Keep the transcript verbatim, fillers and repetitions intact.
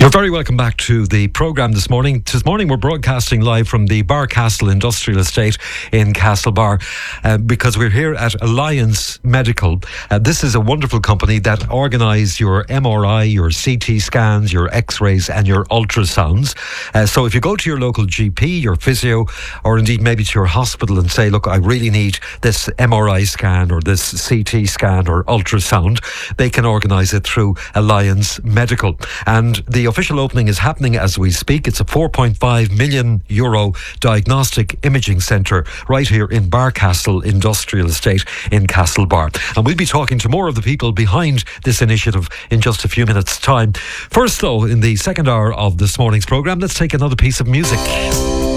You're very welcome back to the programme this morning. This morning we're broadcasting live from the Barcastle Industrial Estate in Castlebar uh, because we're here at Alliance Medical. Uh, this is a wonderful company that organise your M R I, your C T scans, your X-rays and your ultrasounds. Uh, so if you go to your local G P, your physio, or indeed maybe to your hospital and say, look, I really need this M R I scan or this C T scan or ultrasound, they can organise it through Alliance Medical. And the official opening is happening as we speak. It's a four point five million euro diagnostic imaging centre right here in Barcastle Industrial Estate in Castlebar. And we'll be talking to more of the people behind this initiative in just a few minutes' time. First, though, in the second hour of this morning's programme, let's take another piece of music.